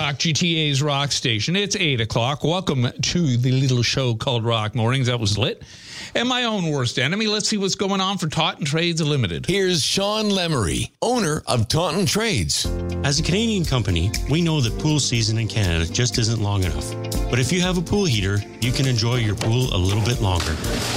Rock, GTA's rock station. It's 8 o'clock. Welcome to the little show called Rock Mornings. That was lit. And my own worst enemy. Let's see what's going on for Taunton Trades Limited. Here's Sean Lemery, owner of Taunton Trades. As a Canadian company, we know that pool season in Canada just isn't long enough. But if you have a pool heater, you can enjoy your pool a little bit longer.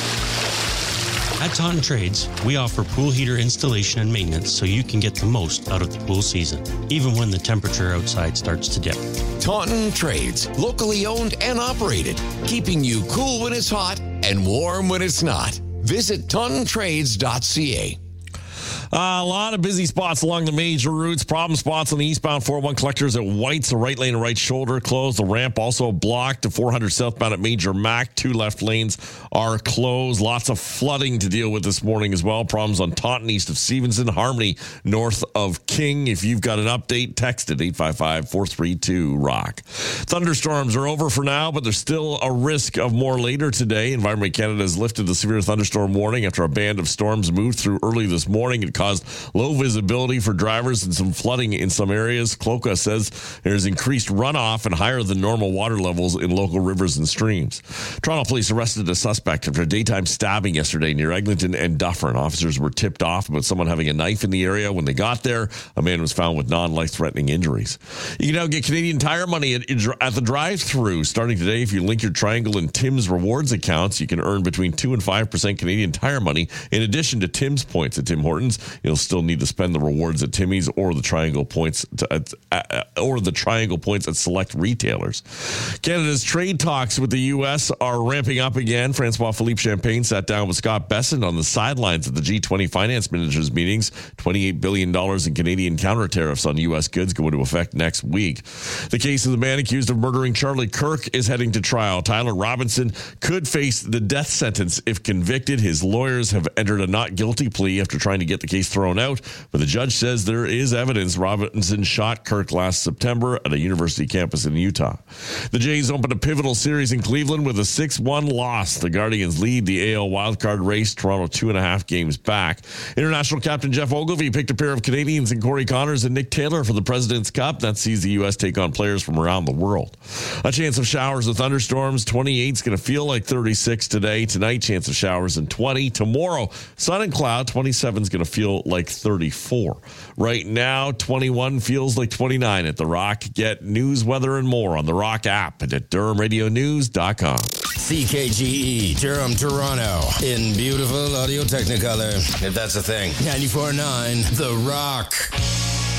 At Taunton Trades, we offer pool heater installation and maintenance so you can get the most out of the pool season, even when the temperature outside starts to dip. Taunton Trades, locally owned and operated, keeping you cool when it's hot and warm when it's not. Visit tauntontrades.ca. A lot of busy spots along the major routes. Problem spots on the eastbound 401 collectors at White's. The right lane and right shoulder closed. The ramp also blocked to 400 southbound at Major Mac. 2 left lanes are closed. Lots of flooding to deal with this morning as well. Problems on Taunton east of Stevenson. Harmony north of King. If you've got an update, text it 855-432-ROCK. Thunderstorms are over for now, but there's still a risk of more later today. Environment Canada has lifted the severe thunderstorm warning after a band of storms moved through early this morning. It caused low visibility for drivers and some flooding in some areas. Cloca says there's increased runoff and higher than normal water levels in local rivers and streams. Toronto police arrested a suspect after a daytime stabbing yesterday near Eglinton and Dufferin. Officers were tipped off about someone having a knife in the area. When they got there, a man was found with non-life-threatening injuries. You can now get Canadian Tire money at the drive-thru. Starting today, if you link your Triangle and Tim's rewards accounts, you can earn between 2 and 5% Canadian Tire money in addition to Tim's points at Tim Hortons. You'll still need to spend the rewards at Timmy's or the Triangle points at select retailers. Canada's trade talks with the U.S. are ramping up again. Francois-Philippe Champagne sat down with Scott Bessent on the sidelines of the G20 finance ministers' meetings. $28 billion in Canadian counter tariffs on U.S. goods go into effect next week. The case of the man accused of murdering Charlie Kirk is heading to trial. Tyler Robinson could face the death sentence if convicted. His lawyers have entered a not guilty plea after trying to get the case thrown out, but the judge says there is evidence Robinson shot Kirk last September at a university campus in Utah. The Jays opened a pivotal series in Cleveland with a 6-1 loss. The Guardians lead the AL wildcard race, Toronto 2.5 games back. International captain Jeff Ogilvie picked a pair of Canadians in Corey Connors and Nick Taylor for the President's Cup. That sees the U.S. take on players from around the world. A chance of showers with thunderstorms. 28 is going to feel like 36 today. Tonight, chance of showers and 20. Tomorrow, sun and cloud. 27 is going to feel like 34. Right now, 21 feels like 29 at The Rock. Get news, weather, and more on The Rock app and at DurhamRadioNews.com. CKGE, Durham, Toronto, in beautiful Audio Technicolor, if that's a thing. 94.9, The Rock.